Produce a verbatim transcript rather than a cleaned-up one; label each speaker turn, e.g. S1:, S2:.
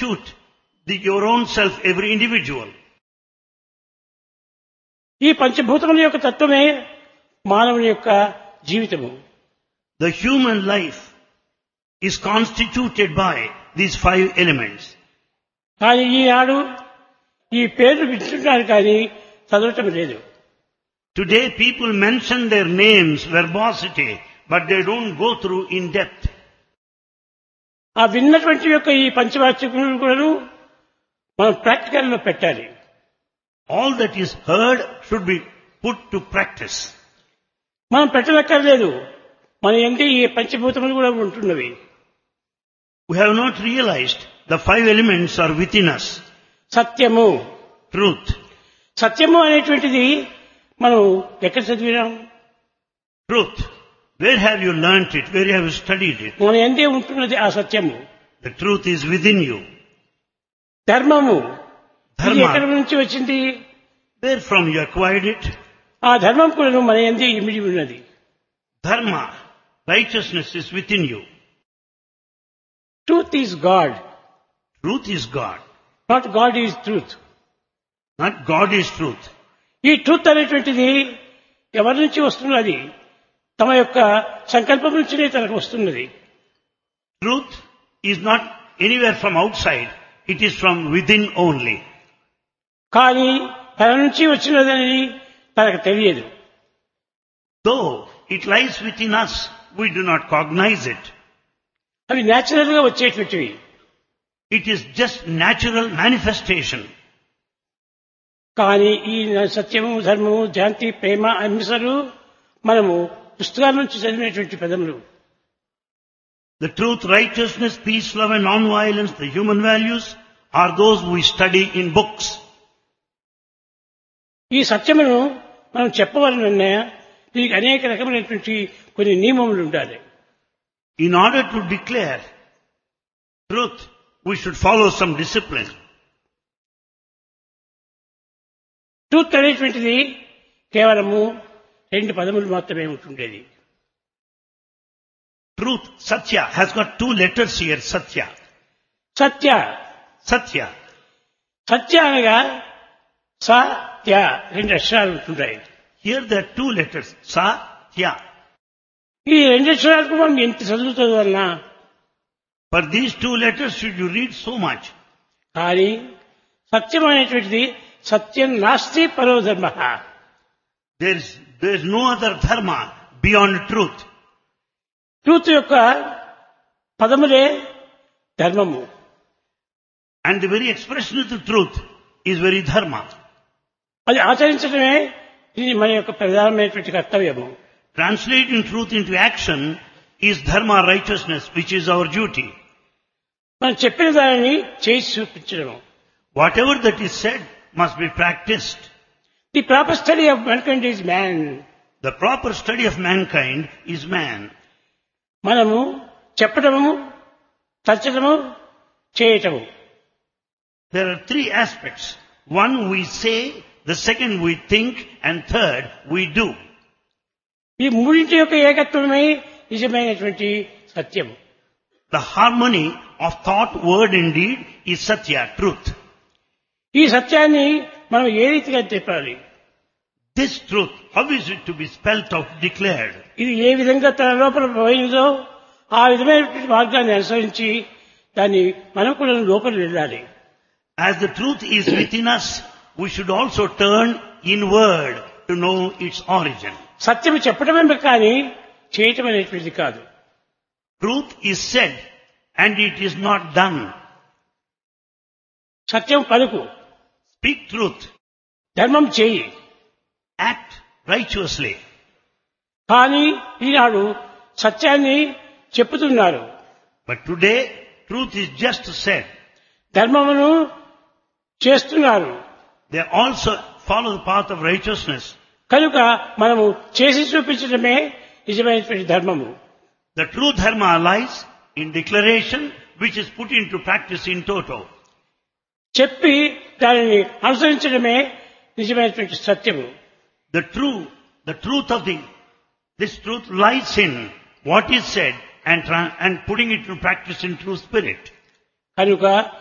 S1: Shoot the, your own self, every individual.
S2: ఈ పంచభూతముల యొక్క తత్వమే మానవుని యొక్క జీవితము.
S1: The human life is constituted by these five elements.
S2: కానీ ఈనాడు ఈ పేర్లు వింటున్నారు కానీ చదవటం లేదు.
S1: Today people mention their names, verbosity, but they don't go through in depth.
S2: ఆ విన్నటువంటి యొక్క ఈ పంచవాక్యములను కూడా మనం ప్రాక్టికల్ లో పెట్టాలి.
S1: All that is heard should be put to practice.
S2: మనం పెట్టనక్కర్లేదు, మన ఎందు ఈ పంచభూతములు కూడా ఉంటున్నవి.
S1: We have not realized the five elements are within us.
S2: సత్యము,
S1: Truth.
S2: సత్యము అనేటువంటిది మనం ఎక్కడ చదివినాం?
S1: Truth. Where have you learnt it? Where have you studied it?
S2: మన ఎందే ఉంటున్నది ఆ సత్యము.
S1: The truth is within you.
S2: ధర్మము, ఇది
S1: Dharma.
S2: ఎక్కడి నుంచి వచ్చింది?
S1: Where from you acquired it?
S2: ఆ ధర్మం కూడా మన ఎందే ఇమిడి ఉన్నది.
S1: Dharma. Righteousness is within you.
S2: Truth is God,
S1: Truth is God.
S2: Not God is truth.
S1: Not God is truth.
S2: ఈ ట్రూత్ అనేటువంటిది ఎవరి నుంచి వస్తున్నది? తమ యొక్క సంకల్పం నుంచినే తనకు వస్తున్నది.
S1: Truth is not anywhere from outside. It is from within only.
S2: కానీ తన నుంచి వచ్చినదని తనకు తెలియదు.
S1: Though it lies within us, we do not cognize it.
S2: అవి న్యాచురల్ గా వచ్చేటువంటివి.
S1: It is just natural manifestation.
S2: కానీ ఈ సత్యము, ధర్మము, శాంతి, ప్రేమ, అహింసలు మనము పుస్తకాల నుంచి చదివినటువంటి పదములు.
S1: The truth, righteousness, peace, love and non-violence, the human values, are those we study in books.
S2: ఈ సత్యమును మనం చెప్పవలనన్నా దీనికి అనేక రకమైనటువంటి కొన్ని నియమములు ఉండాలి.
S1: In order to declare truth, we should follow some discipline.
S2: Truth అనేటువంటిది కేవలము రెండు పదములు మాత్రమే ఉంటుండేది.
S1: Truth, Satya, has got two letters here, Satya.
S2: Satya,
S1: Satya.
S2: సత్య అనగా సత్య రెండు అక్షరాలు ఉంటుంటాయి.
S1: Here there are two letters, Satya.
S2: ఈ రెండు అక్షరాలకు మనం ఎంత చదువుతుంది వలన,
S1: For these two letters should you read so much.
S2: కానీ సత్యం అనేటువంటిది సత్యం నాస్తి పరో ధర్మ.
S1: There is, there is no other dharma beyond truth.
S2: Truth యొక్క పదములే ధర్మము.
S1: And the very expression of the truth is very dharma.
S2: అది ఆచరించడమే ఇది మన యొక్క ప్రధానమైనటువంటి కర్తవ్యము.
S1: Translating truth into action is dharma, righteousness, which is our duty.
S2: మనం చెప్పిన దానిని చేసి చూపించడం.
S1: Whatever that is said must be practiced.
S2: The proper study of mankind is man.
S1: The proper study of mankind is man.
S2: మనము చెప్పడము, తలచడము, చేయటము.
S1: There are three aspects. One we say, the second we think, and third we do.
S2: ఈ మూడింటి యొక్క ఏకత్వమే నిజమైనటువంటి సత్యం.
S1: The harmony of thought, word and deed is satya, truth.
S2: ఈ సత్యాన్ని మనం ఏ రీతిగా చెప్పాలి?
S1: This truth, how is it to be spelt out, declared?
S2: ఇది ఏ విధంగా తన లోపల పోయిందో ఆ విధమైనటువంటి మార్గాన్ని అనుసరించి దాన్ని మనం కూడా లోపల వెళ్ళాలి.
S1: As the truth is within us, we should also turn inward to know its origin.
S2: సత్యం చెప్పడమే కానీ చేయటం అనేటువంటిది కాదు.
S1: Truth is said and it is not done.
S2: సత్యం పలుకు,
S1: Speak truth,
S2: ధర్మం చేయి.
S1: act righteously.
S2: కానీ ఈనాడు సత్యాన్ని చెప్పుతున్నారు,
S1: But today, truth is just said.
S2: ధర్మమును చేస్తున్నారు.
S1: They also follow the path of righteousness.
S2: కనుక మనము చేసి చూపించడమే నిజమైనటువంటి ధర్మము.
S1: The true dharma lies in declaration, which is put into practice in toto.
S2: చెప్పి దానిని అనుసరించడమే నిజమైనటువంటి సత్యము.
S1: The true, the truth of the, this truth lies in what is said and, tra- and putting it into practice in true spirit.
S2: కనుక